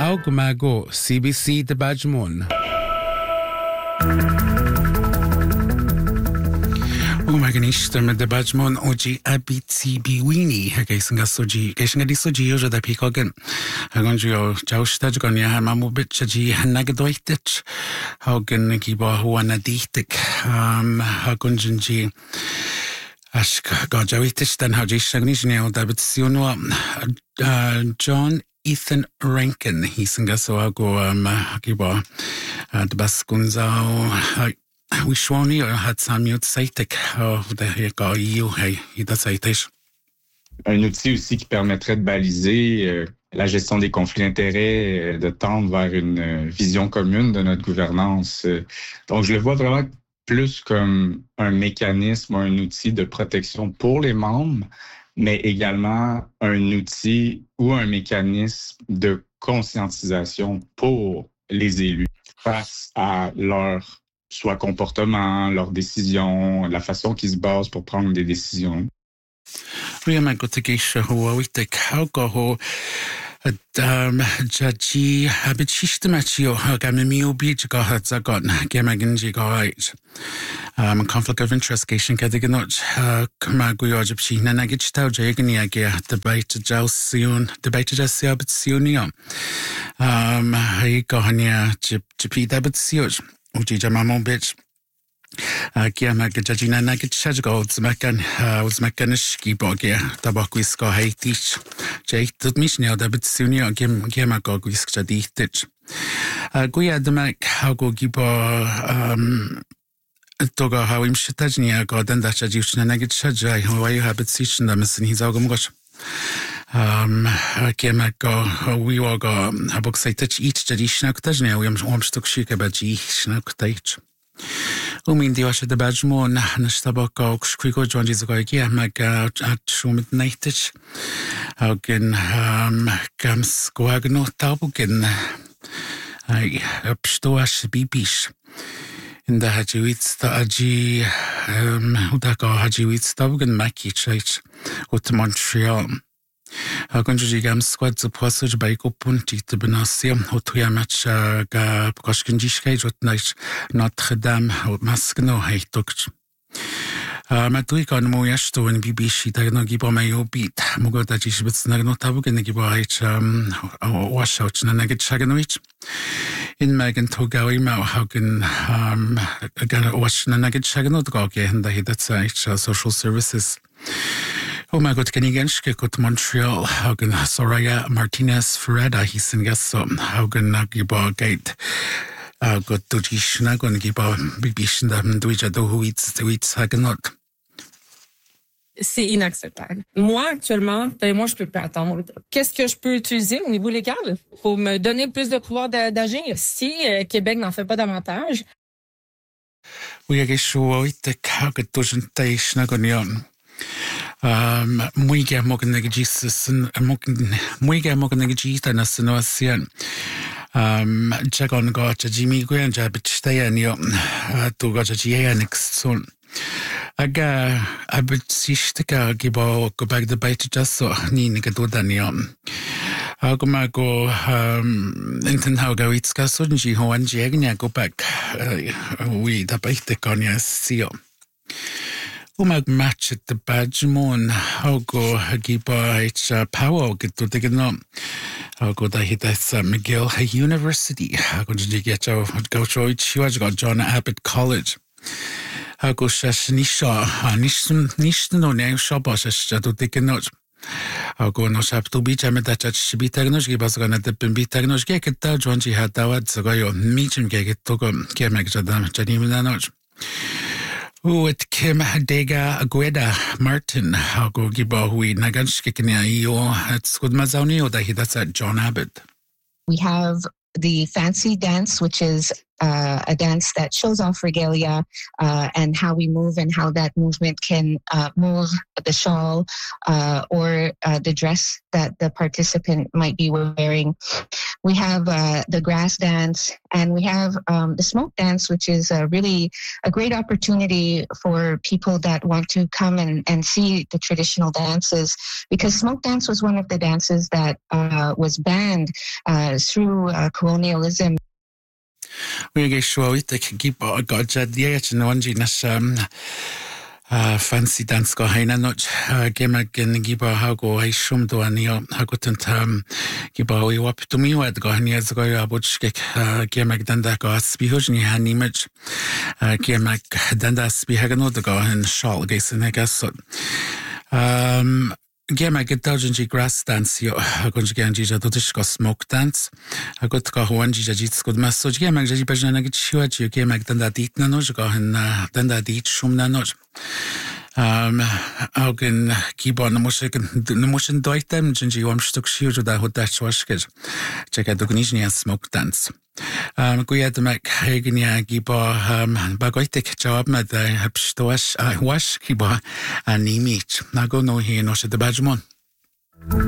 How gumago CBC de Bajmon. Umaganista med de Bajmon oji abiti biwini hagaysan gasoji gayshan gadisoji yoja da pikogan hagonjo jaustaj gonya mamu bitchaji nagadoitich hagen giba huana dichtik hagonji Ashka Gajawitish then how Jishagnishneo Davidsiono John Ethan Rankin, he's in Gasoago Hagiba the Baskunzao Wishwani or had some mute Saitek of the Heka EU, he does Saitish. Un outil aussi qui permettrait de baliser la gestion des conflits d'intérêts, de tendre vers une vision commune de notre gouvernance. Donc, je le vois vraiment plus comme un mécanisme, un outil de protection pour les membres, mais également un outil ou un mécanisme de conscientisation pour les élus face à leur soit comportement, leurs décisions, la façon qu'ils se basent pour prendre des décisions. Oui, ma gotigisha ho witek alcohol Jaji habitishtamachio gamimio beach got zagon gamaginji goit conflict of interest cation kadiganot kamaguyoji nanagich tau jagania debate jausion debate jasiabitsionio he gohania jipi debitsioch uji jamamon bitch Giamag Jajina Nagit Shajgo, Uzmakaniski Bogia, Tabaquisko Haitich, Jake Mishnel, David Sunio, Giamagogis Jaditich. Guya the Mac, Hago Gibo, Toga, how him Shitajnia, God, and that Jajushan Nagit Shajai, who you have it sitting them in his Algomgosh. Giamago, we will go, Habok Saitich each Jadishnak Tajnia, we am Omstuk Shikabaji, Shnaktaich. Umindi washa de Bajmon nashtabaka skrigo jonjizgoigi mag shumit naitich augen gams goagno tabugen ai upstoash bibish in the hajiwits the aji udaka hajiwits tabugen maki church ut Montreal Hagonji gam squad the passage by Kopunti to Benasia, Hotuyamach ga Koshkinjishkaj, what night Notre Dame, Maskno, I took. Matuika no Yasto and Bibishi, Dagnogibo Mayo beat, Mugodajish, but Nagnotabuk and Gibo H. Washout, Nanagit Shaganovich. In Magan Togawima, Hagen Wash Nanagit Shaganotgogi, and the Hidatsa social services. Oh my God, Keniganshke got Montreal, Haugen Soraya Martinez Ferrada, he's in Gasso, Haugen Nagiba Gate, got Dujishnagon Giba, Bibishin, Duija do who eats Hagenot. C'est inacceptable. Moi, actuellement, moi, je peux pas attendre. Qu'est-ce que je peux utiliser au niveau légal pour me donner plus de pouvoir d'agir si Québec n'en fait pas davantage? Oui, je suis Haugen Dujishnagon. Muiga Moganegis Muiga Moganegis and a Sinosian. Jagon got a Jimmy Granja, but stay and you to got a GA next soon. Aga Abitsishtika Gibo go back the bite just so Niniga do Danion. Agomago Inten Hauga Itska Sunji Ho and Jagna go back. We the bite the Konya seal. Umag match at the Bajmon, how go Hagiba H. Power get to the Gnome. How go the Hitas McGill University. How go to get your go show it? You got John Abbott College. How go Shashnisha, Nishtan on Name Shabash to take a note. How go no shap to be jammed that should be technology, but gonna dip and be technology. Get it down, John G. had that, so go your meet and get to go, get make Jadam, Janimanoch. It Kim Dega Agueda Martin, how go Giba, we Naganskikania, it's good Mazonio that he that's at John Abbott. We have the fancy dance, which is a dance that shows off regalia and how we move and how that movement can move the shawl or the dress that the participant might be wearing. We have the grass dance, and we have the smoke dance, which is really a great opportunity for people that want to come and see the traditional dances, because smoke dance was one of the dances that was banned through colonialism. We sure we take keep got jadiyat no one jinas fancy dance go haina not gema gen giba hago hai shum do anio hagotent giba we wap to me wat go hania go abuchke gema danda go spihojni hanimage gema danda spihagano go in shal gesen hegasot Gema gedaljanji grass dance yo agonji ganji jadotishko smoke dance agotka huanji jajitsko maso gema jaji bajana gitshwaji gema danda dit nanoj go hen danda dit shum nanoj augen giba namushen doitem janji wamstuk shiu da hodach washkej cheka dognijnia smoke dance Gwyadmak hegnia giba bagoitek job med hapstoas wash giba animich nago no hi no se de bajmon